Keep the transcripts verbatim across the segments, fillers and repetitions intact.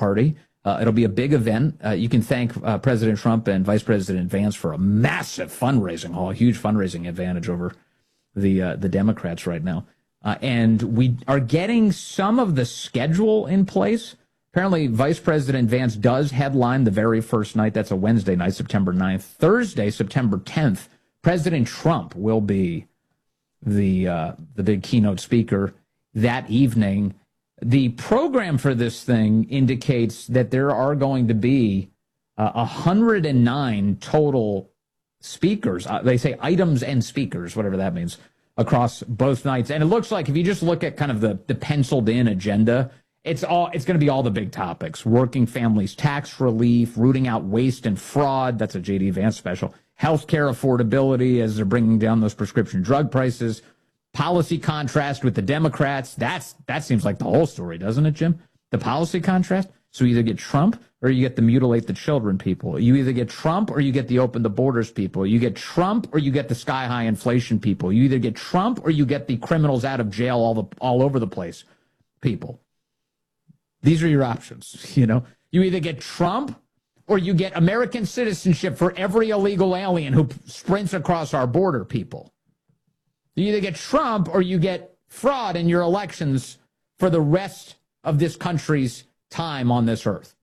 party. Uh, it'll be a big event. Uh, you can thank uh, President Trump and Vice President Vance for a massive fundraising haul, a huge fundraising advantage over the uh, the Democrats right now. Uh, and we are getting some of the schedule in place. Apparently, Vice President Vance does headline the very first night. That's a Wednesday night, September ninth. Thursday, September tenth, President Trump will be the uh, the big keynote speaker that evening. The program for this thing indicates that there are going to be uh, one hundred nine total speakers. Uh, they say items and speakers, whatever that means, across both nights. And it looks like if you just look at kind of the, the penciled in agenda, it's all it's going to be all the big topics: working families, tax relief, rooting out waste and fraud. That's a J D Vance special. Healthcare affordability as they're bringing down those prescription drug prices. Policy contrast with the Democrats. That's that seems like the whole story, doesn't it, Jim? The policy contrast. So you either get Trump or you get the mutilate the children people. You either get Trump or you get the open the borders people. You get Trump or you get the sky high inflation people. You either get Trump or you get the criminals out of jail all the all over the place people. These are your options. You know, you either get Trump or you get American citizenship for every illegal alien who sprints across our border people. You either get Trump or you get fraud in your elections for the rest of this country's time on this earth.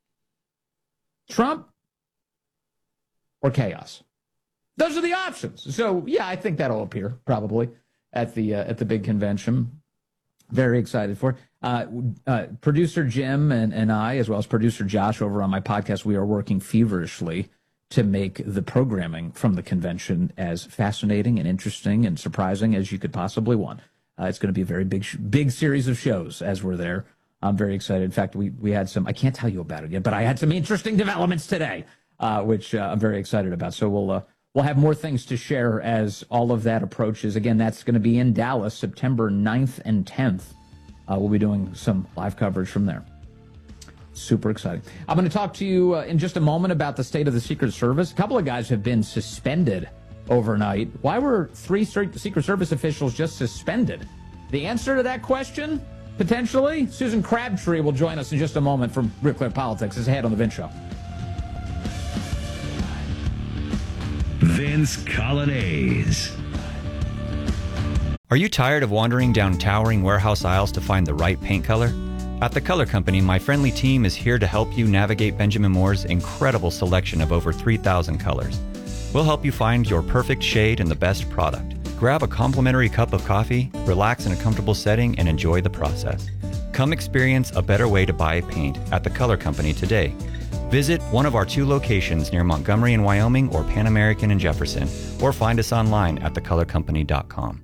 Trump or chaos. Those are the options. So, yeah, I think that'll appear probably at the uh, at the big convention. Very excited for it. Uh, uh, producer Jim and, and I, as well as producer Josh over on my podcast, we are working feverishly to make the programming from the convention as fascinating and interesting and surprising as you could possibly want. Uh, it's going to be a very big, big series of shows as we're there. I'm very excited. In fact, we, we had some, I can't tell you about it yet, but I had some interesting developments today, uh, which uh, I'm very excited about. So we'll, uh, we'll have more things to share as all of that approaches. Again, that's going to be in Dallas, September ninth and tenth. Uh, we'll be doing some live coverage from there. Super exciting. I'm going to talk to you uh, in just a moment about the state of the Secret Service. A couple of guys have been suspended overnight. Why were three Secret Service officials just suspended? The answer to that question, potentially, Susan Crabtree will join us in just a moment from Real Clear Politics. It's ahead on the Vince Show. Vince Coglianese. Are you tired of wandering down towering warehouse aisles to find the right paint color? At The Color Company, my friendly team is here to help you navigate Benjamin Moore's incredible selection of over three thousand colors. We'll help you find your perfect shade and the best product. Grab a complimentary cup of coffee, relax in a comfortable setting, and enjoy the process. Come experience a better way to buy paint at The Color Company today. Visit one of our two locations near Montgomery in Wyoming or Pan American in Jefferson, or find us online at the color company dot com.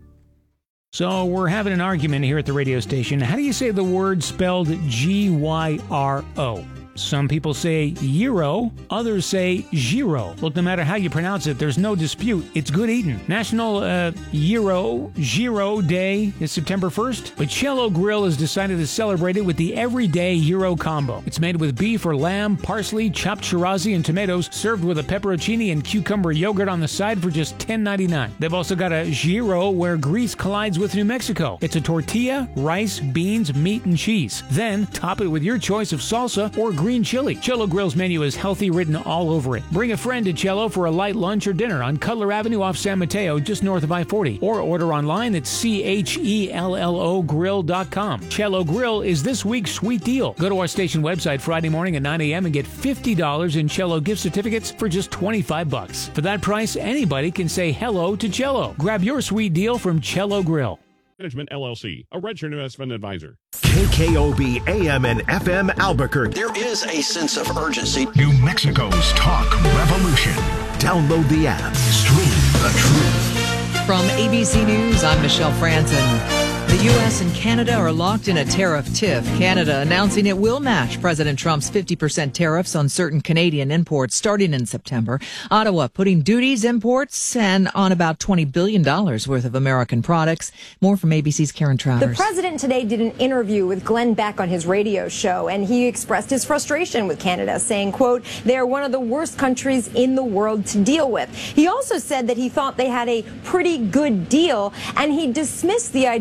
So we're having an argument here at the radio station. How do you say the word spelled G Y R O? Some people say gyro, others say gyro. Look, no matter how you pronounce it, there's no dispute. It's good eating. National uh, Gyro, Gyro Day is September first, but Cello Grill has decided to celebrate it with the Everyday Gyro Combo. It's made with beef or lamb, parsley, chopped chirazi, and tomatoes, served with a pepperoncini and cucumber yogurt on the side for just ten ninety-nine. They've also got a gyro where Greece collides with New Mexico. It's a tortilla, rice, beans, meat, and cheese. Then top it with your choice of salsa or green chili. Cello Grill's menu is healthy written all over it. Bring a friend to Cello for a light lunch or dinner on Cutler Avenue off San Mateo, just north of I forty. Or order online at C H E L L O grill dot com. Cello Grill is this week's sweet deal. Go to our station website Friday morning at nine a.m. and get fifty dollars in Cello gift certificates for just twenty-five bucks. For that price, anybody can say hello to Cello. Grab your sweet deal from Cello Grill. Management L L C, a registered investment advisor. K K O B A M and F M Albuquerque. There is a sense of urgency. New Mexico's talk revolution. Download the app. Stream the truth. From A B C News, I'm Michelle Franzen. The U S and Canada are locked in a tariff tiff. Canada announcing it will match President Trump's fifty percent tariffs on certain Canadian imports starting in September. Ottawa putting duties, imports, and on about twenty billion dollars worth of American products. More from A B C's Karen Travers. The president today did an interview with Glenn Beck on his radio show, and he expressed his frustration with Canada, saying, quote, they are one of the worst countries in the world to deal with. He also said that he thought they had a pretty good deal, and he dismissed the idea, though,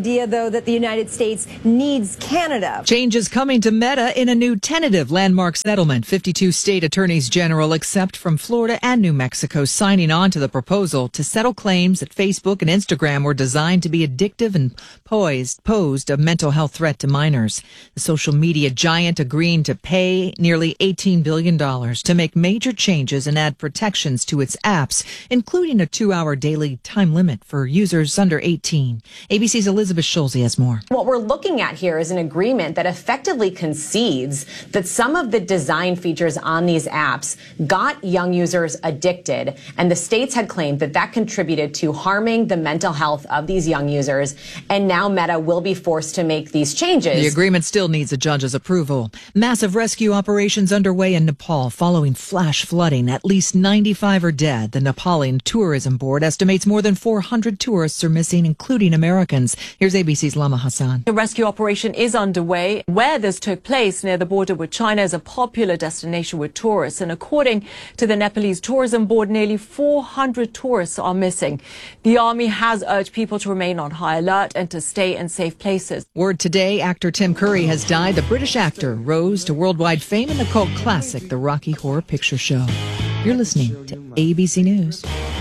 show that the United States needs Canada. Changes coming to Meta in a new tentative landmark settlement. fifty-two state attorneys general, except from Florida and New Mexico, signing on to the proposal to settle claims that Facebook and Instagram were designed to be addictive and poised, posed a mental health threat to minors. The social media giant agreeing to pay nearly eighteen billion dollars to make major changes and add protections to its apps, including a two-hour daily time limit for users under eighteen. A B C's Elizabeth Schulze has more. What we're looking at here is an agreement that effectively concedes that some of the design features on these apps got young users addicted, and the states had claimed that that contributed to harming the mental health of these young users, and now Meta will be forced to make these changes. The agreement still needs a judge's approval. Massive rescue operations underway in Nepal following flash flooding. At least ninety-five are dead. The Nepali Tourism Board estimates more than four hundred tourists are missing, including Americans. Here's A B C's Lama Hassan. The rescue operation is underway. Where this took place, near the border with China, is a popular destination with tourists. And according to the Nepalese Tourism Board, nearly four hundred tourists are missing. The army has urged people to remain on high alert and to stay in safe places. Word today, actor Tim Curry has died. The British actor rose to worldwide fame in the cult classic, The Rocky Horror Picture Show. You're listening to A B C News.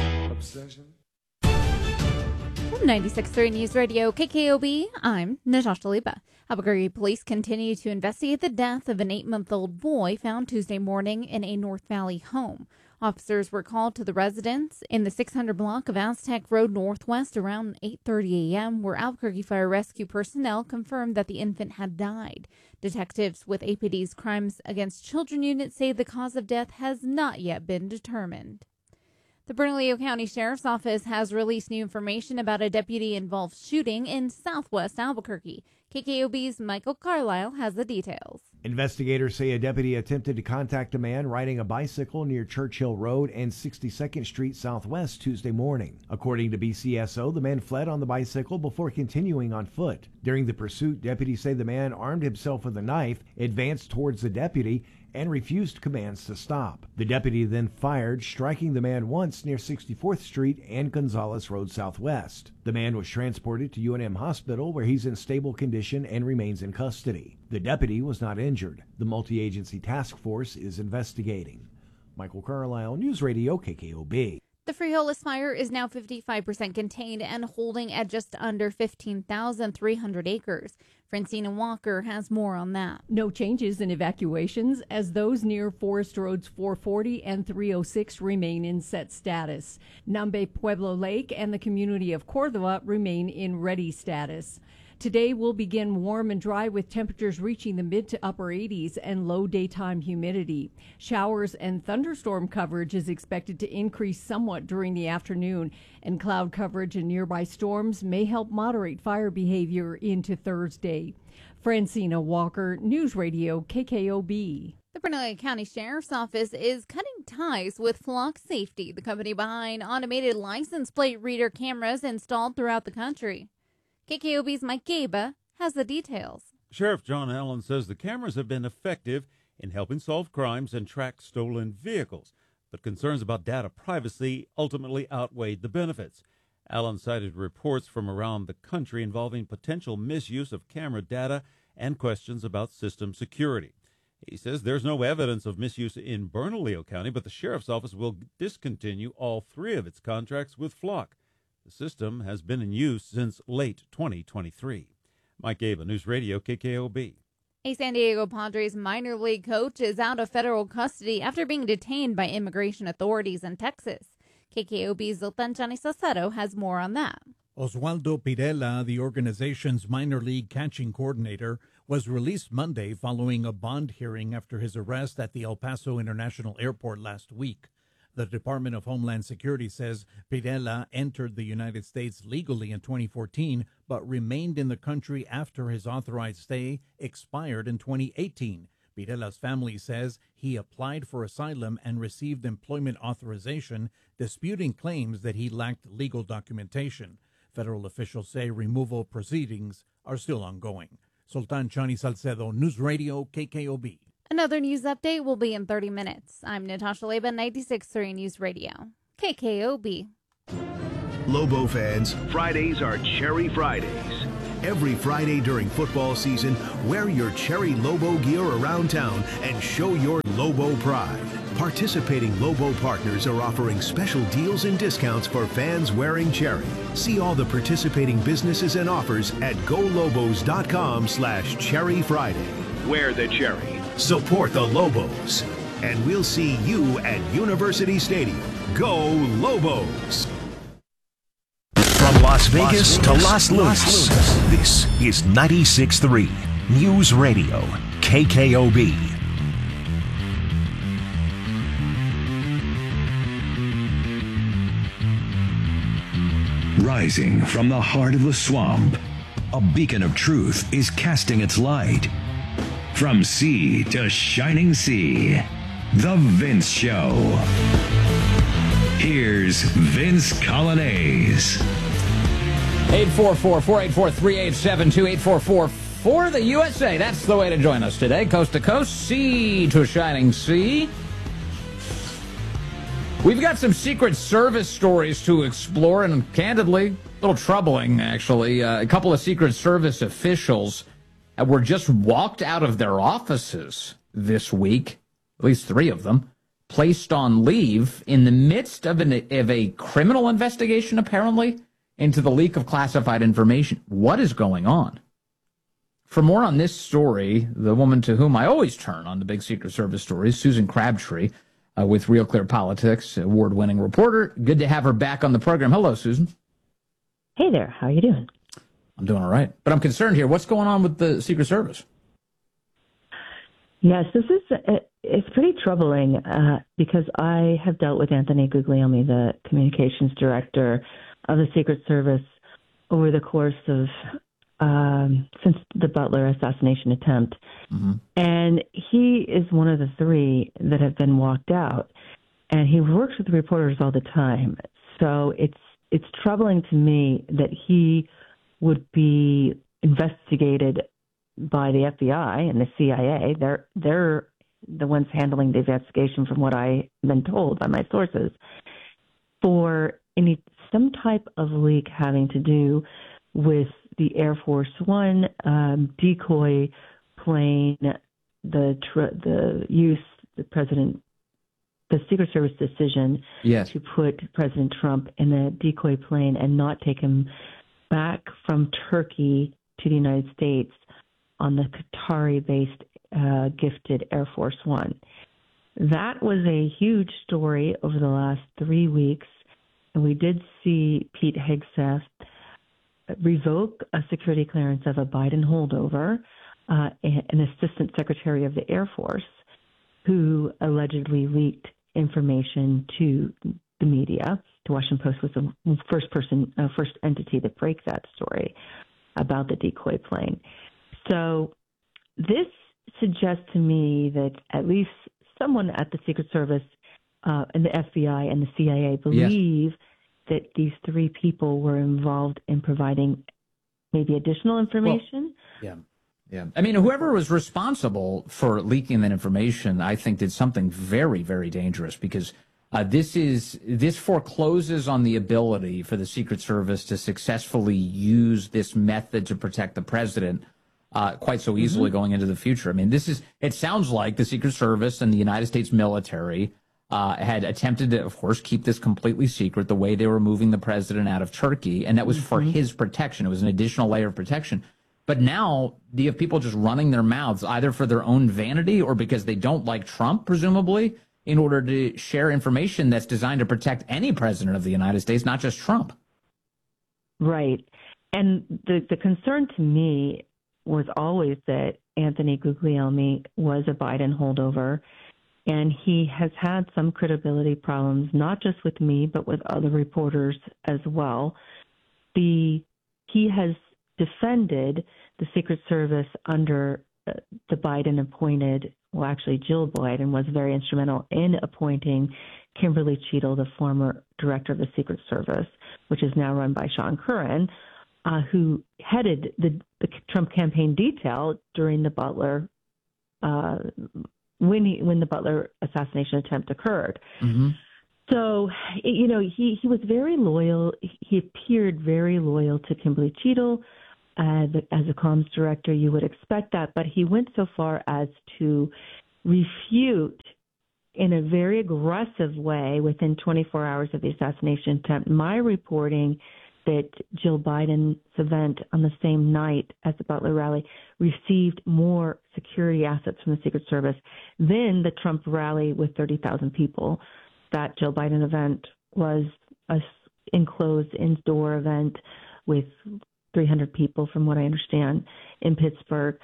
From ninety-six point three News Radio K K O B, I'm Natasha Liba. Albuquerque police continue to investigate the death of an eight-month-old boy found Tuesday morning in a North Valley home. Officers were called to the residence in the six hundred block of Aztec Road Northwest around eight thirty a.m., where Albuquerque Fire Rescue personnel confirmed that the infant had died. Detectives with A P D's Crimes Against Children unit say the cause of death has not yet been determined. The Bernalillo County Sheriff's Office has released new information about a deputy-involved shooting in southwest Albuquerque. K K O B's Michael Carlisle has the details. Investigators say a deputy attempted to contact a man riding a bicycle near Churchill Road and sixty-second Street Southwest Tuesday morning. According to B C S O, the man fled on the bicycle before continuing on foot. During the pursuit, deputies say the man armed himself with a knife, advanced towards the deputy, and refused commands to stop. The deputy then fired, striking the man once near sixty-fourth Street and Gonzales Road Southwest. The man was transported to U N M Hospital, where he's in stable condition and remains in custody. The deputy was not injured. The multi-agency task force is investigating. Michael Carlisle, News Radio K K O B. The Frijoles fire is now fifty-five percent contained and holding at just under fifteen thousand three hundred acres. Francina Walker has more on that. No changes in evacuations, as those near Forest Roads four forty and three oh six remain in set status. Nambe Pueblo Lake and the community of Cordova remain in ready status. Today will begin warm and dry with temperatures reaching the mid to upper eighties and low daytime humidity. Showers and thunderstorm coverage is expected to increase somewhat during the afternoon, and cloud coverage and nearby storms may help moderate fire behavior into Thursday. Francina Walker, News Radio K K O B. The Bernalillo County Sheriff's Office is cutting ties with Flock Safety, the company behind automated license plate reader cameras installed throughout the country. K K O B's Mike Gaba has the details. Sheriff John Allen says the cameras have been effective in helping solve crimes and track stolen vehicles, but concerns about data privacy ultimately outweighed the benefits. Allen cited reports from around the country involving potential misuse of camera data and questions about system security. He says there's no evidence of misuse in Bernalillo County, but the Sheriff's Office will discontinue all three of its contracts with Flock. The system has been in use since late twenty twenty-three. Mike Ava, News Radio K K O B. A San Diego Padres minor league coach is out of federal custody after being detained by immigration authorities in Texas. K K O B's Zoltan Chani Salcedo has more on that. Oswaldo Pirela, the organization's minor league catching coordinator, was released Monday following a bond hearing after his arrest at the El Paso International Airport last week. The Department of Homeland Security says Pirela entered the United States legally in twenty fourteen, but remained in the country after his authorized stay expired in twenty eighteen. Pirela's family says he applied for asylum and received employment authorization, disputing claims that he lacked legal documentation. Federal officials say removal proceedings are still ongoing. Sultan Chani Salcedo, News Radio K K O B. Another news update will be in thirty minutes. I'm Natasha Leba, ninety-six point three News Radio, K K O B. Lobo fans, Fridays are Cherry Fridays. Every Friday during football season, wear your Cherry Lobo gear around town and show your Lobo pride. Participating Lobo partners are offering special deals and discounts for fans wearing Cherry. See all the participating businesses and offers at golobos.com slash Cherry Friday. Wear the Cherry. Support the Lobos. And we'll see you at University Stadium. Go Lobos! From Las Vegas, to Las Lunas, this is ninety-six point three News Radio, K K O B. Rising from the heart of the swamp, a beacon of truth is casting its light. From sea to shining sea, The Vince Show. Here's Vince Coglianese. eight four four, four eight four, three eight seven two, eight four four for the U S A. That's the way to join us today. Coast to coast, sea to shining sea. We've got some Secret Service stories to explore, and candidly, a little troubling, actually. Uh, a couple of Secret Service officials were just walked out of their offices this week, at least three of them, placed on leave in the midst of, an, of a criminal investigation, apparently, into the leak of classified information. What is going on? For more on this story, the woman to whom I always turn on the big Secret Service stories, Susan Crabtree, uh, with Real Clear Politics, award-winning reporter. Good to have her back on the program. Hello, Susan. Hey there. How are you doing? I'm doing all right. But I'm concerned here. What's going on with the Secret Service? Yes, this is uh, it's pretty troubling uh, because I have dealt with Anthony Guglielmi, the communications director of the Secret Service, over the course of um, since the Butler assassination attempt. Mm-hmm. And he is one of the three that have been walked out. And he works with reporters all the time. So it's it's troubling to me that he would be investigated by the F B I and the C I A. They're they're the ones handling the investigation, from what I've been told by my sources, for any some type of leak having to do with the Air Force One um, decoy plane, the tr- the use the president the Secret Service decision yes. to put President Trump in a decoy plane and not take him back from Turkey to the United States on the Qatari-based uh, gifted Air Force One. That was a huge story over the last three weeks, and we did see Pete Hegseth revoke a security clearance of a Biden holdover, uh, an assistant secretary of the Air Force, who allegedly leaked information to the media. The Washington Post was the first person, uh, first entity to break that story about the decoy plane. So this suggests to me that at least someone at the Secret Service uh, and the F B I and the C I A believe yes. that these three people were involved in providing maybe additional information. Well, yeah. Yeah. I mean, whoever was responsible for leaking that information, I think, did something very, very dangerous, because uh, this is this forecloses on the ability for the Secret Service to successfully use this method to protect the president uh, quite so easily mm-hmm. going into the future. I mean, this is it sounds like the Secret Service and the United States military uh, had attempted to, of course, keep this completely secret, the way they were moving the president out of Turkey. And that was mm-hmm. for his protection. It was an additional layer of protection. But now, do you have people just running their mouths, either for their own vanity or because they don't like Trump, presumably, in order to share information that's designed to protect any president of the United States, not just Trump? Right. And the, the concern to me was always that Anthony Guglielmi was a Biden holdover, and he has had some credibility problems, not just with me, but with other reporters as well. The he has defended the Secret Service under uh, the Biden-appointed, well, actually Jill Biden was very instrumental in appointing Kimberly Cheadle, the former director of the Secret Service, which is now run by Sean Curran, uh, who headed the, the Trump campaign detail during the Butler, uh, when he, when the Butler assassination attempt occurred. Mm-hmm. So, you know, he, he was very loyal. He appeared very loyal to Kimberly Cheadle. As a, as a comms director, you would expect that, but he went so far as to refute in a very aggressive way within twenty-four hours of the assassination attempt my reporting that Jill Biden's event on the same night as the Butler rally received more security assets from the Secret Service than the Trump rally with thirty thousand people. That Jill Biden event was a enclosed indoor event with three hundred people, from what I understand, in Pittsburgh.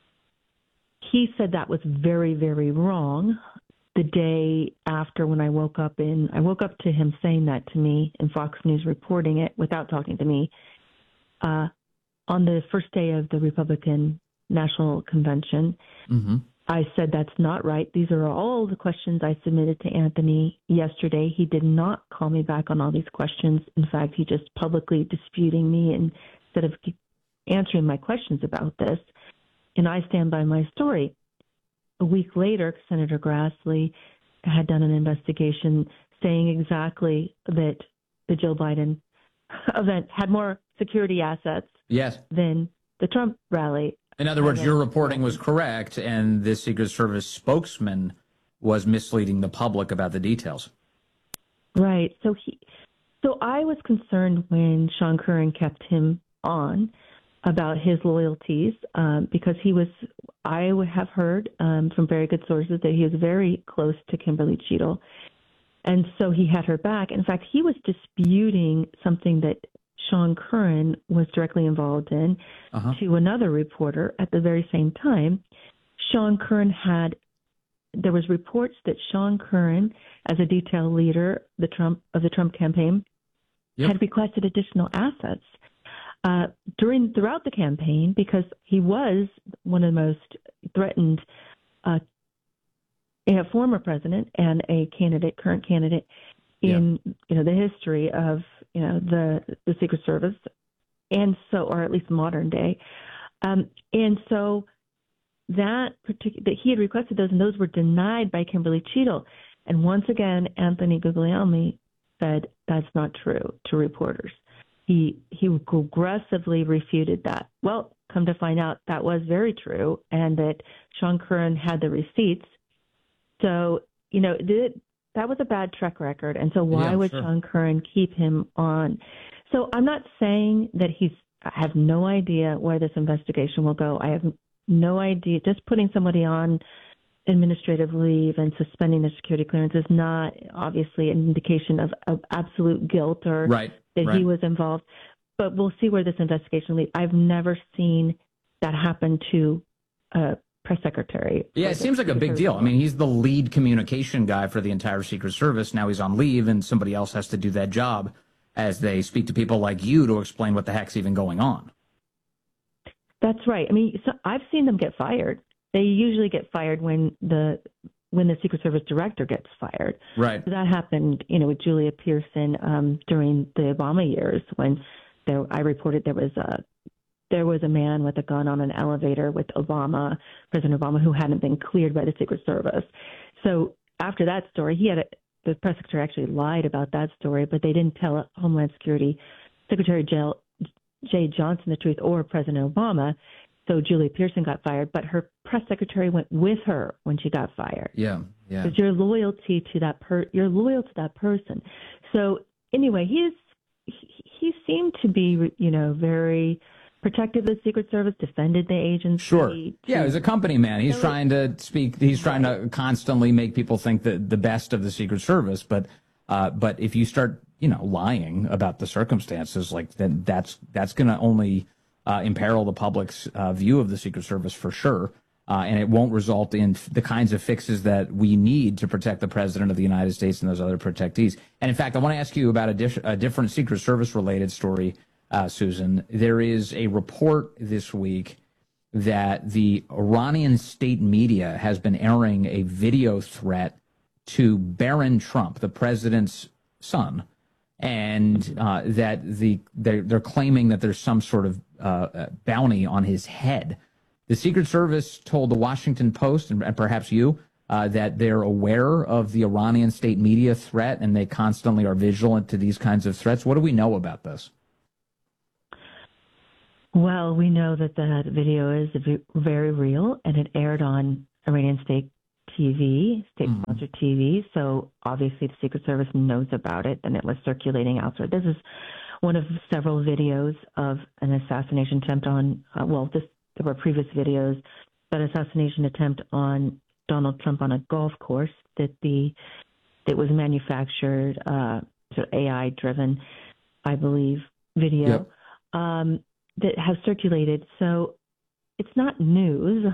He said that was very, very wrong. The day after, when I woke up in, I woke up to him saying that to me and Fox News reporting it without talking to me. Uh, on the first day of the Republican National Convention, mm-hmm. I said, that's not right. These are all the questions I submitted to Anthony yesterday. He did not call me back on all these questions. In fact, he just publicly disputing me instead of answering my questions about this. And I stand by my story. A week later, Senator Grassley had done an investigation saying exactly that the Joe Biden event had more security assets yes. than the Trump rally. In other words, your reporting was correct, and this Secret Service spokesman was misleading the public about the details. Right. So he, so I was concerned when Sean Curran kept him on about his loyalties, um, because he was, I have heard um, from very good sources that he was very close to Kimberly Cheadle. And so he had her back. In fact, he was disputing something that Sean Curran was directly involved in uh-huh. to another reporter at the very same time. Sean Curran had, there was reports that Sean Curran, as a detail leader the Trump of the Trump campaign, yep. had requested additional assets. Uh, during throughout the campaign, because he was one of the most threatened, uh, a former president and a candidate, current candidate in yeah. you know the history of you know the the Secret Service, and so or at least modern day, um, and so that particular that he had requested those, and those were denied by Kimberly Cheadle, and once again Anthony Guglielmi said that's not true to reporters. He he aggressively refuted that. Well, come to find out, that was very true, and that Sean Curran had the receipts. So, you know, did, that was a bad track record, and so why yeah, would sure. Sean Curran keep him on? So I'm not saying that he's – I have no idea where this investigation will go. I have no idea. Just putting somebody on administrative leave and suspending their security clearance is not obviously an indication of, of absolute guilt or right. that right. he was involved. But we'll see where this investigation leads. I've never seen that happen to a press secretary. Yeah, it seems like a big deal. I mean, he's the lead communication guy for the entire Secret Service. Now he's on leave, and somebody else has to do that job as they speak to people like you to explain what the heck's even going on. That's right. I mean, so I've seen them get fired. They usually get fired when the when the Secret Service director gets fired. Right. So that happened, you know, with Julia Pearson um, during the Obama years when there, I reported there was a there was a man with a gun on an elevator with Obama, President Obama, who hadn't been cleared by the Secret Service. So after that story, he had a, the press secretary actually lied about that story, but they didn't tell Homeland Security Secretary Jay Johnson the truth or President Obama. So Julia Pearson got fired, but her press secretary went with her when she got fired. Yeah, yeah. Because you're loyalty to that per, you're loyal to that person. So anyway, he's he, he seemed to be, you know, very protective of the Secret Service, defended the agency. Sure. Yeah, he's a company man. He's so trying to speak. He's trying right. to constantly make people think that the best of the Secret Service. But uh, but if you start, you know, lying about the circumstances, like then that's that's going to only Uh, imperil the public's uh, view of the Secret Service for sure, uh, and it won't result in f- the kinds of fixes that we need to protect the President of the United States and those other protectees. And in fact, I want to ask you about a, di- a different Secret Service-related story, uh, Susan. There is a report this week that the Iranian state media has been airing a video threat to Barron Trump, the president's son, and uh, that the they're, they're claiming that there's some sort of uh, bounty on his head. The Secret Service told the Washington Post, and, and perhaps you, uh, that they're aware of the Iranian state media threat, and they constantly are vigilant to these kinds of threats. What do we know about this? Well, we know that that video is very real, and it aired on Iranian state T V, state-sponsored mm-hmm. T V, so obviously the Secret Service knows about it, and it was circulating elsewhere. This is one of several videos of an assassination attempt on, uh, well, this, there were previous videos, but assassination attempt on Donald Trump on a golf course that the that was manufactured, uh, sort of A I-driven, I believe, video yep. um, that has circulated. So it's not news.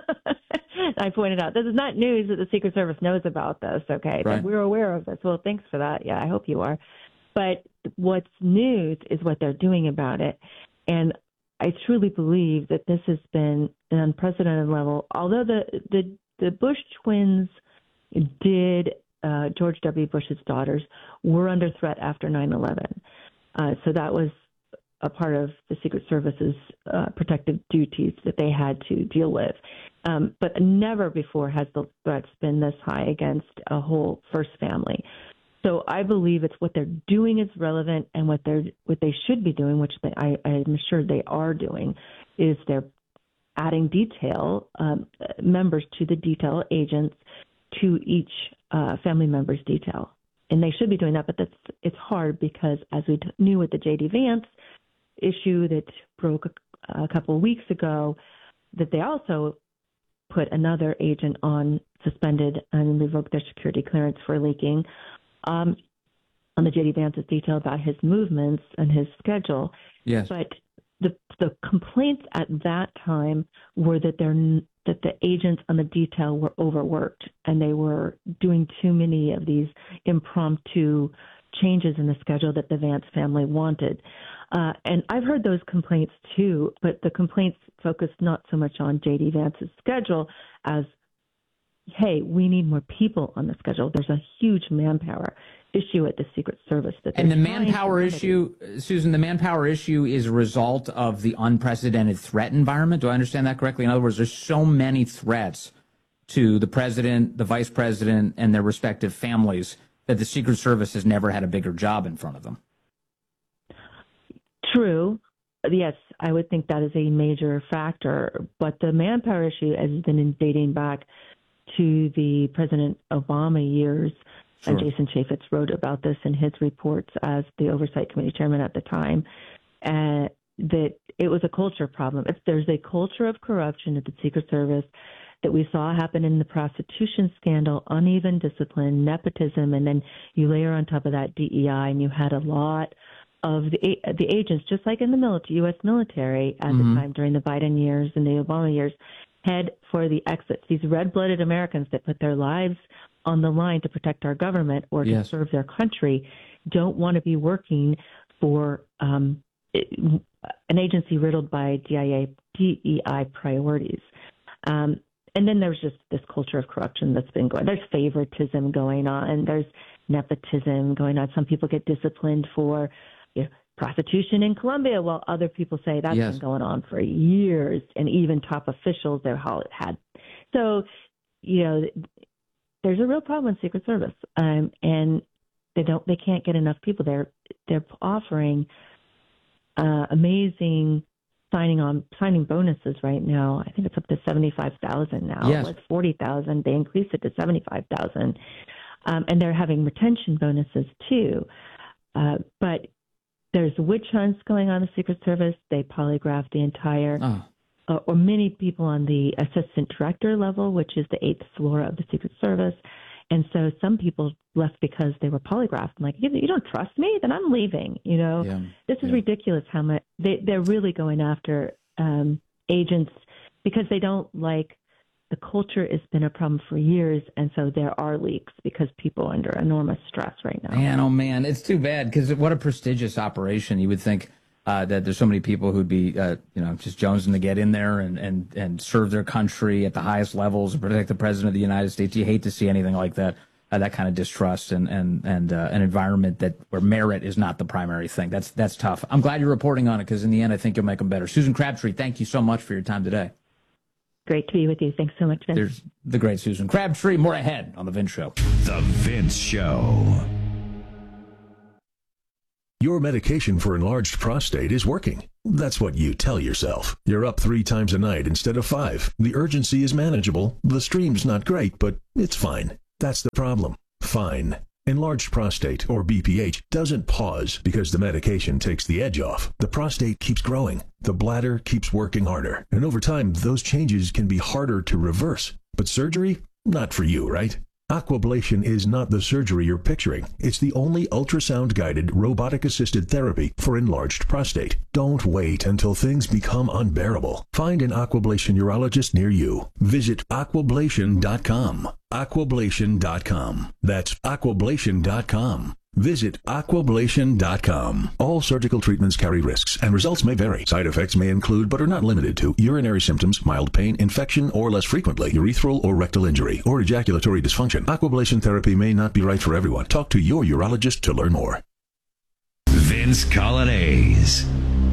I pointed out, this is not news that the Secret Service knows about this, okay? Right. We're aware of this. Well, thanks for that. Yeah, I hope you are. But what's news is what they're doing about it. And I truly believe that this has been an unprecedented level. Although the, the, the Bush twins did, uh, George W. Bush's daughters were under threat after nine eleven. Uh, so that was a part of the Secret Service's uh, protective duties that they had to deal with. Um, but never before has the threats been this high against a whole first family. So I believe it's what they're doing is relevant, and what they're what they should be doing, which they, I, I'm sure they are doing, is they're adding detail um, members to the detail agents to each uh, family member's detail, and they should be doing that. But that's it's hard because, as we t- knew with the J D Vance issue that broke a, a couple of weeks ago, that they also put another agent on suspended and revoked their security clearance for leaking um, on the J D Vance's detail about his movements and his schedule. Yes. But the the complaints at that time were that they're that the agents on the detail were overworked and they were doing too many of these impromptu changes in the schedule that the Vance family wanted. Uh, and I've heard those complaints too, but the complaints focused not so much on J D Vance's schedule as, hey, we need more people on the schedule. There's a huge manpower issue at the Secret Service. That and the manpower issue, Susan, the manpower issue is a result of the unprecedented threat environment. Do I understand that correctly? In other words, there's so many threats to the president, the vice president, and their respective families that the Secret Service has never had a bigger job in front of them. True. Yes, I would think that is a major factor. But the manpower issue has been dating back to the President Obama years. Sure. And Jason Chaffetz wrote about this in his reports as the Oversight Committee chairman at the time, uh, that it was a culture problem. If there's a culture of corruption at the Secret Service that we saw happen in the prostitution scandal, uneven discipline, nepotism, and then you layer on top of that D E I, and you had a lot of the the agents, just like in the military, U S military at mm-hmm. the time during the Biden years and the Obama years, head for the exits. These red-blooded Americans that put their lives on the line to protect our government or to yes. serve their country don't want to be working for um, an agency riddled by D E I priorities. Um, and then there's just this culture of corruption that's been going. There's favoritism going on. There's nepotism going on. Some people get disciplined for you know, prostitution in Colombia, while other people say that's yes. been going on for years, and even top officials they've had. So, you know, there's a real problem in Secret Service, um, and they don't, they can't get enough people. They're they're offering uh, amazing signing on signing bonuses right now. I think it's up to seventy-five thousand now. Yes. It was forty thousand. They increased it to seventy-five thousand, um, and they're having retention bonuses too. Uh, but there's witch hunts going on in the Secret Service. They polygraph the entire, oh. uh, or many people on the assistant director level, which is the eighth floor of the Secret Service. And so some people left because they were polygraphed. I'm like, you, you don't trust me? Then I'm leaving. You know, yeah. this is yeah. ridiculous how much they, they're really going after um, agents because they don't like the culture has been a problem for years, and so there are leaks because people are under enormous stress right now. Man, oh man, it's too bad because what a prestigious operation. You would think uh, that there's so many people who'd be, uh, you know, just jonesing to get in there and, and, and serve their country at the highest levels and protect the president of the United States. You hate to see anything like that, uh, that kind of distrust and and and uh, an environment that where merit is not the primary thing. That's that's tough. I'm glad you're reporting on it because in the end, I think you'll make them better. Susan Crabtree, thank you so much for your time today. Great to be with you. Thanks so much, Vince. There's the great Susan Crabtree. More ahead on The Vince Show. The Vince Show. Your medication for enlarged prostate is working. That's what you tell yourself. You're up three times a night instead of five. The urgency is manageable. The stream's not great, but it's fine. That's the problem. Fine. Enlarged prostate, or B P H, doesn't pause because the medication takes the edge off. The prostate keeps growing. The bladder keeps working harder. And over time, those changes can be harder to reverse. But surgery? Not for you, right? Aquablation is not the surgery you're picturing. It's the only ultrasound-guided, robotic-assisted therapy for enlarged prostate. Don't wait until things become unbearable. Find an Aquablation urologist near you. Visit aquablation dot com. aquablation dot com. That's aquablation dot com. Visit aquablation dot com. All surgical treatments carry risks, and results may vary. Side effects may include, but are not limited to, urinary symptoms, mild pain, infection, or less frequently, urethral or rectal injury, or ejaculatory dysfunction. Aquablation therapy may not be right for everyone. Talk to your urologist to learn more. Vince Colonnese.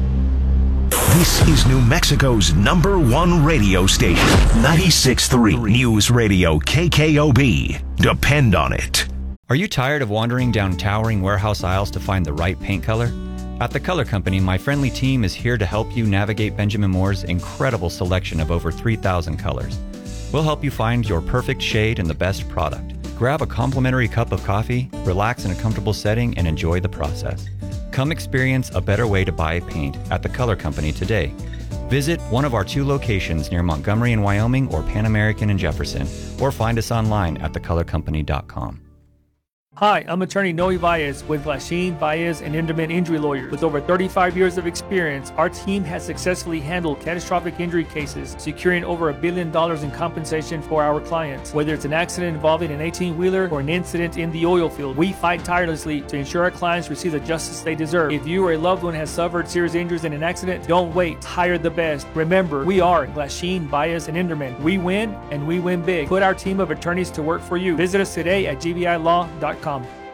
This is New Mexico's number one radio station, ninety-six point three News Radio K K O B. Depend on it. Are you tired of wandering down towering warehouse aisles to find the right paint color? At The Color Company, my friendly team is here to help you navigate Benjamin Moore's incredible selection of over three thousand colors. We'll help you find your perfect shade and the best product. Grab a complimentary cup of coffee, relax in a comfortable setting, and enjoy the process. Come experience a better way to buy paint at The Color Company today. Visit one of our two locations near Montgomery in Wyoming or Pan American in Jefferson, or find us online at the color company dot com. Hi, I'm attorney Noe Baez with Glasheen, Baez, and Inderman Injury Lawyers. With over thirty-five years of experience, our team has successfully handled catastrophic injury cases, securing over a billion dollars in compensation for our clients. Whether it's an accident involving an eighteen-wheeler or an incident in the oil field, we fight tirelessly to ensure our clients receive the justice they deserve. If you or a loved one has suffered serious injuries in an accident, don't wait. Hire the best. Remember, we are Glasheen, Baez, and Inderman. We win, and we win big. Put our team of attorneys to work for you. Visit us today at g v i law dot com.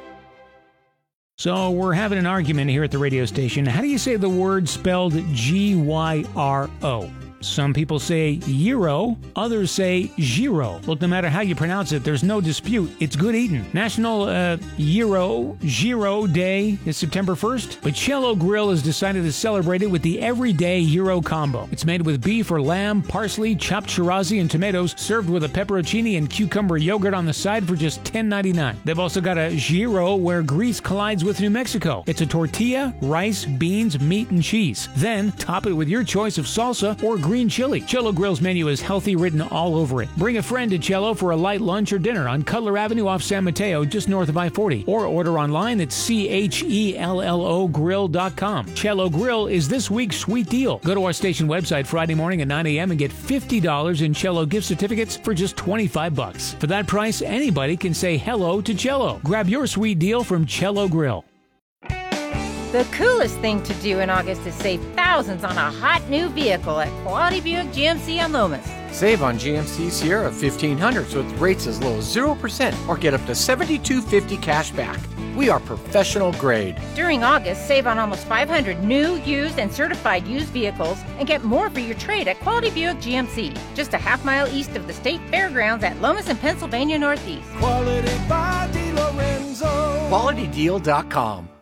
So we're having an argument here at the radio station. How do you say the word spelled G Y R O? Some people say gyro, others say gyro. Look, no matter how you pronounce it, there's no dispute. It's good eating. National uh, Gyro, Gyro Day is September first, but Cello Grill has decided to celebrate it with the Everyday Gyro Combo. It's made with beef or lamb, parsley, chopped Shirazi, and tomatoes, served with a pepperoncini and cucumber yogurt on the side for just ten ninety-nine. They've also got a gyro where grease collides with New Mexico. It's a tortilla, rice, beans, meat, and cheese. Then top it with your choice of salsa or green chili. Cello Grill's menu is healthy written all over it. Bring a friend to Cello for a light lunch or dinner on Cutler Avenue off San Mateo, just north of I forty. Or order online at C H E L L O grill dot com. Cello Grill is this week's sweet deal. Go to our station website Friday morning at nine a.m. and get fifty dollars in Cello gift certificates for just twenty-five bucks. For that price, anybody can say hello to Cello. Grab your sweet deal from Cello Grill. The coolest thing to do in August is save thousands on a hot new vehicle at Quality Buick G M C on Lomas. Save on G M C Sierra fifteen hundreds with rates as low as zero percent or get up to seventy-two fifty cash back. We are professional grade. During August, save on almost five hundred new, used, and certified used vehicles and get more for your trade at Quality Buick G M C, just a half mile east of the State Fairgrounds at Lomas and Pennsylvania Northeast. Quality by DeLorenzo. Quality Deal dot com.